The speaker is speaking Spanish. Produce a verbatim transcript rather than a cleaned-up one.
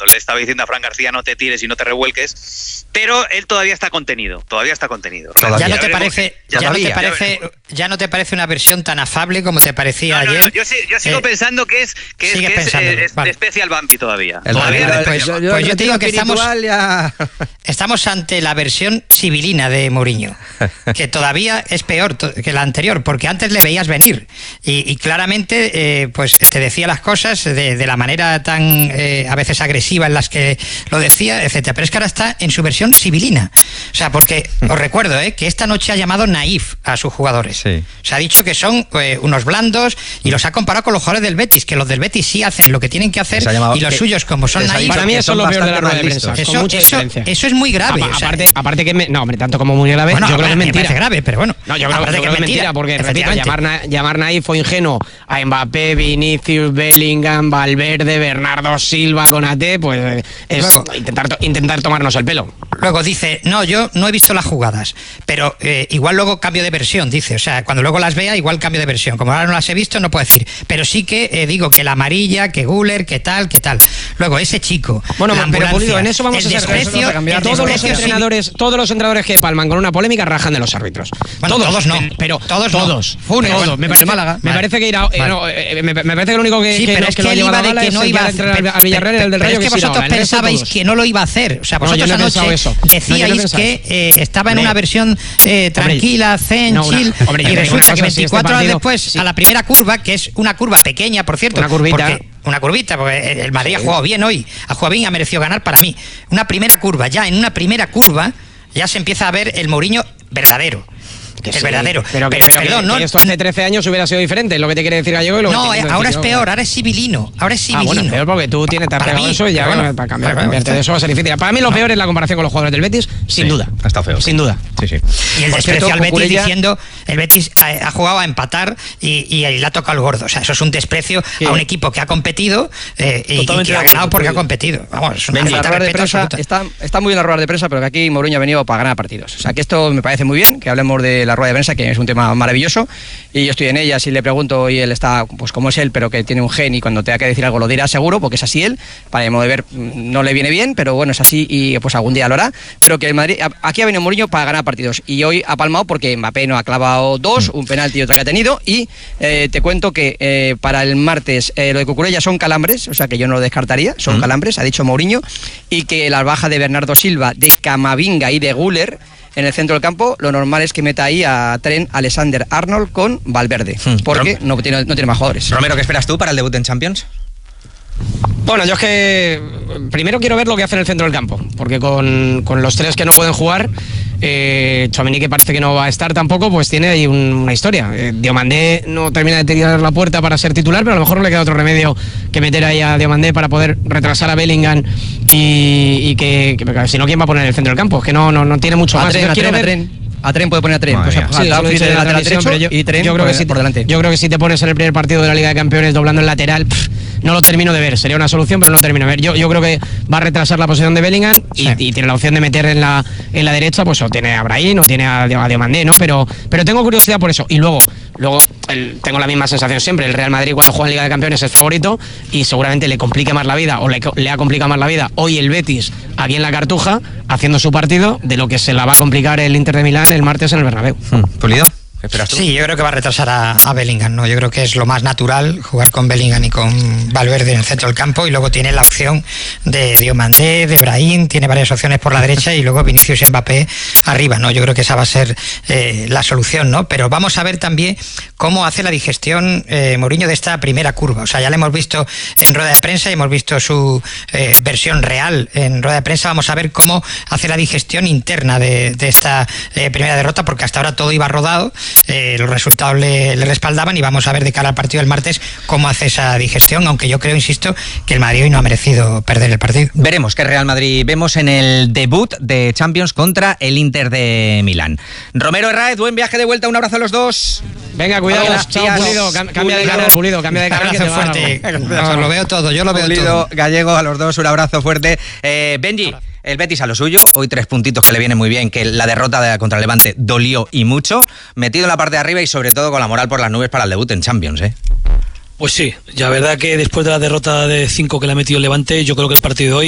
cuando le estaba diciendo a Fran García no te tires y no te revuelques, pero él todavía está contenido, todavía está contenido. Todavía. Ya no te parece, ya, ya no te parece, ya no te parece una versión tan afable como te parecía no, no, ayer. No, yo, yo sigo eh, pensando que es que es, que es, eh, es vale. Special Bambi todavía. El todavía el, pues, yo, yo, pues yo te digo que estamos, ya... estamos ante la versión civilina de Mourinho, que todavía es peor que la anterior, porque antes le veías venir y, y claramente eh, pues te decía las cosas de, de la manera tan eh, a veces agresiva en las que lo decía, etcétera. Pero es que ahora está en su versión civilina. O sea, porque os recuerdo eh, que esta noche ha llamado naif a sus jugadores. Sí. Se ha dicho que son eh, unos blandos y los ha comparado con los jugadores del Betis, que los del Betis sí hacen lo que tienen que hacer y los que, suyos como son naif. Para mí eso es lo peor de la rueda de prensa. Eso, eso, eso es muy grave. A, o sea, aparte, aparte que me, no, hombre, tanto como muy grave, bueno, yo creo que es mentira. Me grave, pero bueno. No, yo creo, yo creo que, que es mentira, porque repito, llamar, na, llamar naif o ingenuo a Mbappé, Vinicius, Bellingham, Valverde, Bernardo Silva, Konaté, pues es luego, intentar, intentar tomarnos el pelo. Luego dice, no, yo no he visto las jugadas, pero eh, igual luego cambio de versión, dice, o sea, cuando luego las vea, igual cambio de versión. Como ahora no las he visto, no puedo decir, pero sí que eh, digo que la amarilla, que Güler, que tal, que tal. Luego, ese chico, bueno, pero Pulido, en eso vamos a ser desprecio, a todos los entrenadores, sí. todos los entrenadores que palman con una polémica rajan de los árbitros. Bueno, todos, todos no, pero todos, todos, no. Funes, todos. Me parece, Málaga, me parece que irá, vale. no, eh, me, me parece que lo único que, sí, que, pero no, es que, que lo él iba de que no iba a hacer al Villarreal, el del Rayo, pero es que vosotros pensabais que no lo iba a hacer, o sea, vosotros anoche decíais que eh, estaba en una versión eh, tranquila, zen, no, una, chill, hombre, y resulta que veinticuatro horas después, sí. a la primera curva, que es una curva pequeña, por cierto, una curvita, porque, una curvita, porque el Madrid sí. ha jugado bien hoy, ha jugado bien y ha merecido ganar para mí. Una primera curva, ya en una primera curva, ya se empieza a ver el Mourinho verdadero. Que el sí, verdadero. Pero, pero, pero perdón, que, no, que esto hace trece años hubiera sido diferente, lo que te quiere decir Gallego y lo no, que te ahora es yo, peor, ahora es civilino, ahora es civilino. Ah, bueno, peor porque tú tienes tan pegado eso y ya bueno, para cambiar, bueno, cambiarte de eso va a ser difícil. Para mí lo no. peor es la comparación con los jugadores del Betis, sin sí, duda. Ha estado feo. Sin duda. Sí, sí. Y el desprecio al Betis Cucurella... diciendo, el Betis ha, ha jugado a empatar y, y, y le ha tocado el gordo. O sea, eso es un desprecio sí. a un equipo que ha competido eh, y, y que ha ganado porque ha competido. Vamos, es una falta de respeto absoluta. Está, está muy bien las ruedas de prensa, pero que aquí Mourinho ha venido para ganar partidos. O sea, que esto me parece muy bien, que hablemos de la rueda de prensa, que es un tema maravilloso. Y yo estoy en ella, si le pregunto y él está pues como es él, pero que tiene un gen y cuando tenga que decir algo lo dirá seguro, porque es así él, para el modo de ver no le viene bien, pero bueno, es así y pues algún día lo hará, pero que el Madrid, aquí ha venido Mourinho para ganar partidos y hoy ha palmado porque Mbappé no ha clavado dos, un penalti y otra que ha tenido y eh, te cuento que eh, para el martes eh, lo de Cucurella son calambres, o sea que yo no lo descartaría, son mm. calambres, ha dicho Mourinho, y que la baja de Bernardo Silva, de Camavinga y de Güler en el centro del campo, lo normal es que meta ahí a Trent Alexander-Arnold con Valverde, hmm. porque no tiene, no tiene más jugadores. Romero, ¿qué esperas tú para el debut en Champions? Bueno, yo es que primero quiero ver lo que hace en el centro del campo, porque con, con los tres que no pueden jugar, eh, Tchouaméni, que parece que no va a estar tampoco, pues tiene ahí un, una historia. Eh, Diomandé no termina de tirar la puerta para ser titular, pero a lo mejor no le queda otro remedio que meter ahí a Diomandé para poder retrasar a Bellingham y, y que, que si no, ¿quién va a poner en el centro del campo? Es que no, no, no tiene mucho a más. Tren, a quiero tren, ver... a tren. A Tren puede poner a Tren, pues, sí, sí, a, de la lateral derecho yo, y Tren yo creo por, que si, por delante. Yo creo que si te pones en el primer partido de la Liga de Campeones doblando el lateral, pff, no lo termino de ver. Sería una solución, pero no lo termino de ver. Yo, yo creo que va a retrasar la posición de Bellingham y, sí. y tiene la opción de meter en la, en la derecha, pues o tiene a Brahim o tiene a, a Diomandé, ¿no? Pero, pero tengo curiosidad por eso. Y luego, luego el, tengo la misma sensación siempre. El Real Madrid cuando juega en Liga de Campeones es favorito y seguramente le complique más la vida o le, le ha complicado más la vida hoy el Betis aquí en la Cartuja haciendo su partido de lo que se la va a complicar el Inter de Milán el martes en el Bernabéu. Hmm. Pulido. ¿Esperas tú? Sí, yo creo que va a retrasar a, a Bellingham, ¿no? Yo creo que es lo más natural jugar con Bellingham y con Valverde en el centro del campo y luego tiene la opción de Diomandé, de Brahim, tiene varias opciones por la derecha y luego Vinicius y Mbappé arriba, ¿no? Yo creo que esa va a ser eh, la solución, ¿no? Pero vamos a ver también cómo hace la digestión eh, Mourinho de esta primera curva. O sea, ya la hemos visto en rueda de prensa y hemos visto su eh, versión real en rueda de prensa. Vamos a ver cómo hace la digestión interna de, de esta eh, primera derrota, porque hasta ahora todo iba rodado. Eh, los resultados le, le respaldaban y vamos a ver de cara al partido del martes cómo hace esa digestión, aunque yo creo, insisto, que el Madrid hoy no ha merecido perder el partido. Veremos qué Real Madrid vemos en el debut de Champions contra el Inter de Milán. Romero, Herráez, buen viaje de vuelta, un abrazo a los dos. Venga, cuidado, chao, Pulido, cambia Pulido. de canal, Pulido, cambia de canal. Que fuerte. No, lo veo todo, yo lo veo Pulido, todo. Gallego, a los dos, un abrazo fuerte. Eh, Benji. El Betis a lo suyo, hoy tres puntitos que le vienen muy bien, que la derrota de, contra el Levante dolió y mucho, metido en la parte de arriba y sobre todo con la moral por las nubes para el debut en Champions, ¿eh? Pues sí, la verdad que después de la derrota de cinco que le ha metido el Levante, yo creo que el partido de hoy